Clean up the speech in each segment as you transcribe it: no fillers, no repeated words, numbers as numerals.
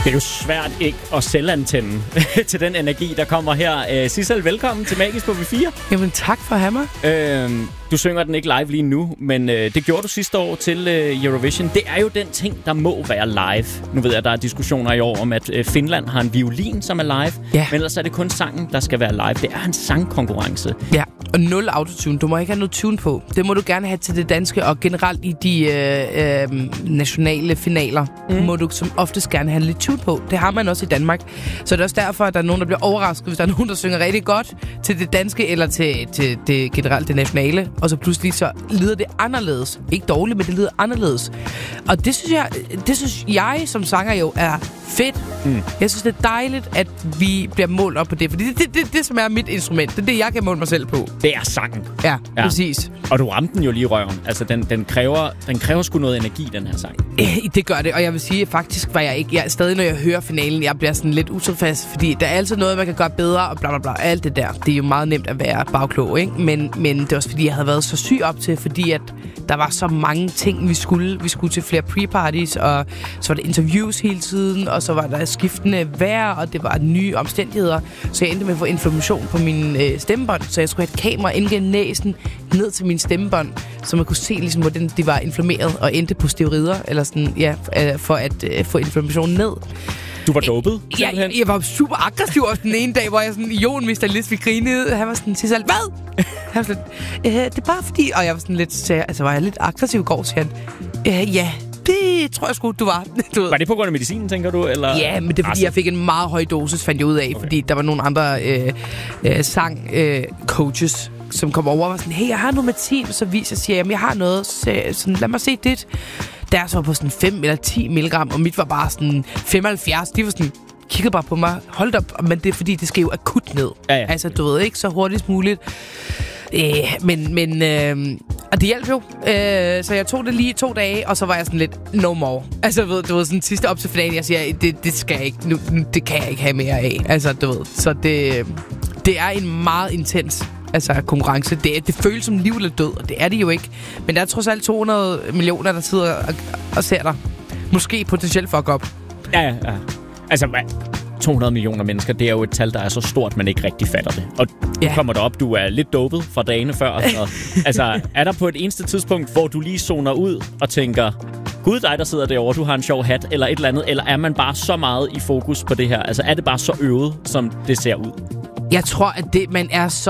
Det er jo svært ikke at selvantænde til den energi, der kommer her. Sissel, velkommen til Magisk på V4. Jamen tak for at have mig. Du synger den ikke live lige nu, men det gjorde du sidste år til Eurovision. Det er jo den ting, der må være live. Nu ved jeg, der er diskussioner i år om, at Finland har en violin, som er live. Ja. Men ellers er det kun sangen, der skal være live. Det er en sangkonkurrence. Ja, og 0 autotune. Du må ikke have noget tune på. Det må du gerne have til det danske, og generelt i de nationale finaler må du som oftest gerne have lidt tune på. Det har man også i Danmark. Så det er også derfor, at der er nogen, der bliver overrasket, hvis der er nogen, der synger rigtig godt til det danske, eller til det generelt det nationale. Og så pludselig så lyder det anderledes. Ikke dårligt, men det lyder anderledes. Og det synes jeg som sanger jo er fedt. Jeg synes, det er dejligt, at vi bliver målt op på det. Fordi det som er mit instrument. Det er det, jeg kan måle mig selv på. Det er sangen. Ja, præcis. Og du ramte den jo lige i røven. Altså, den kræver sgu noget energi, den her sang. Det gør det, og jeg vil sige, faktisk var jeg ikke... stadig, når jeg hører finalen, jeg bliver sådan lidt utilfreds, fordi der er altid noget, man kan gøre bedre, og bla bla bla, alt det der. Det er jo meget nemt at være bagklog, ikke? Men det er også, fordi jeg havde været så syg op til, fordi at der var så mange ting, vi skulle. Vi skulle til flere pre-parties, og så var der interviews hele tiden, og så var der skiftende vejr, og det var nye omstændigheder. Så jeg endte med at få inflammation på min stemmebånd, så jeg skulle have et kamera ind gennem næsen, ned til min stemmebånd, så man kunne se, ligesom, hvordan de var inflammeret, og endte på steroider, eller sådan, ja, for at få inflammationen ned. Du var dopet? Ja, jeg var super aggressiv også den ene dag, hvor jeg sådan, Jon Mr. List, vi grinede. Han var sådan, Sissel, hvad? Han var sådan, det er bare fordi... Og jeg var sådan lidt, var jeg lidt aggressiv i går, siger han. Ja, det tror jeg sgu, du var. Var det på grund af medicinen, tænker du? Eller? Ja, men det er fordi, jeg fik en meget høj dosis, fandt jeg ud af. Okay. Fordi der var nogle andre sang-coaches, som kom over og var sådan, hey, jeg har noget medicin. Så siger jeg, jeg har noget, sådan, lad mig se dit. Deres var på sådan 5 eller 10 milligram, og mit var bare sådan 75. De var sådan, kiggede bare på mig, hold op, men det er fordi, det skal jo akut ned. Ja. Altså, du ved ikke, så hurtigst muligt. Og det hjalp jo. Så jeg tog det lige 2 dage, og så var jeg sådan lidt, no more. Altså, du ved sådan sidste op til finalen, jeg siger, det skal jeg ikke, nu, det kan jeg ikke have mere af. Altså, du ved, så det er en meget intens konkurrence. Det føles som liv eller død, og det er det jo ikke. Men der er trods alt 200 millioner, der sidder og ser dig. Måske potentielt fuck op. Ja. Altså, 200 millioner mennesker, det er jo et tal, der er så stort, man ikke rigtig fatter det. Og du kommer derop, du er lidt dopet fra dagene før. Og, altså, er der på et eneste tidspunkt, hvor du lige zoner ud og tænker, gud dig, der sidder derovre, du har en sjov hat, eller et eller andet, eller er man bare så meget i fokus på det her? Altså, er det bare så øvet, som det ser ud? Jeg tror, at man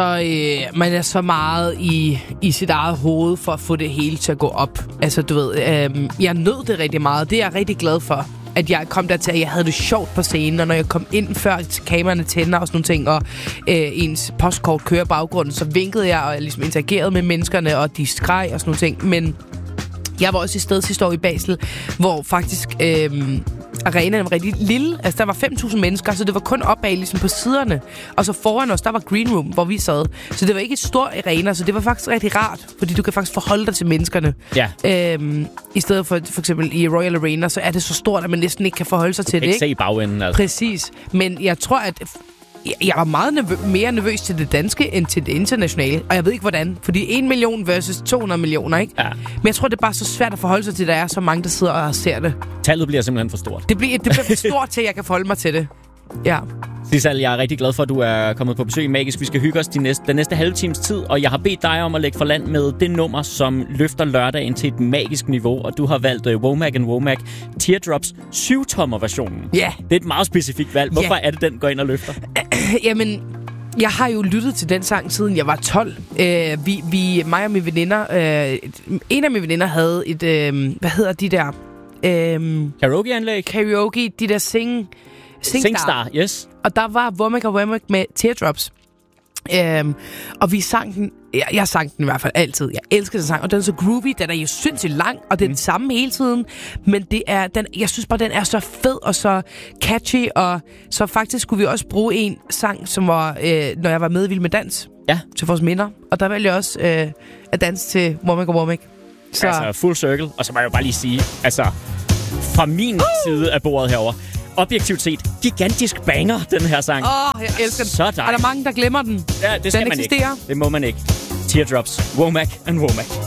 er så meget i sit eget hoved for at få det hele til at gå op. Altså, du ved, jeg nød det rigtig meget. Det er jeg rigtig glad for, at jeg kom dertil, at jeg havde det sjovt på scenen, og når jeg kom ind før kameraerne tænder og sådan nogle ting, og ens postkort kører baggrunden, så vinkede jeg, og jeg ligesom interagerede med menneskerne, og de skreg og sådan nogle ting. Men jeg var også i sted sidste år i Basel, hvor faktisk arenaen var rigtig lille. Altså, der var 5.000 mennesker, så det var kun opad ligesom på siderne. Og så foran os, der var green room, hvor vi sad. Så det var ikke et stort arena, så det var faktisk rigtig rart, fordi du kan faktisk forholde dig til menneskerne. Ja. I stedet for eksempel i Royal Arena, så er det så stort, at man næsten ikke kan forholde sig til det, ikke? Du kan ikke se bagenden, altså. Præcis. Men jeg tror, at jeg var meget mere nervøs til det danske, end til det internationale. Og jeg ved ikke, hvordan. Fordi 1 million versus 200 millioner, ikke? Ja. Men jeg tror, det er bare så svært at forholde sig til, at der er så mange, der sidder og ser det. Tallet bliver simpelthen for stort. Det bliver for stort til, at jeg kan forholde mig til det. Ja. Sissel, jeg er rigtig glad for, at du er kommet på besøg i Magisk. Vi skal hygge os den næste halve times tid, og jeg har bedt dig om at lægge for land med det nummer, som løfter lørdagen til et magisk niveau, og du har valgt Womack & Womack Teardrops 7-tommer-versionen. Ja. Det er et meget specifikt valg. Hvorfor er det, den går ind og løfter? Jamen, jeg har jo lyttet til den sang, siden jeg var 12. Mig og mine veninder, en af mine veninder havde et, hvad hedder de der? Karaoke-anlæg? Karaoke, de der SingStar, yes. Og der var Womack & Womack med Teardrops. Og vi sang den. Jeg sang den i hvert fald altid. Jeg elsker den sang, og den er så groovy. Den er jo sindssygt lang, og det er den samme hele tiden. Men jeg synes bare, den er så fed og så catchy. Og så faktisk skulle vi også bruge en sang, som var, når jeg var med i Vild med Dans. Ja. Til vores minder. Og der valgte jeg også at danse til Womack & Womack. Så altså full circle. Og så må jeg jo bare lige sige, altså fra min side af bordet herover. Objektivt set, gigantisk banger, den her sang. Jeg elsker den. Så dejligt. Er der mange, der glemmer den? Ja, det skal den man eksisterer. ikke. Det må man ikke. Teardrops, Womack & Womack.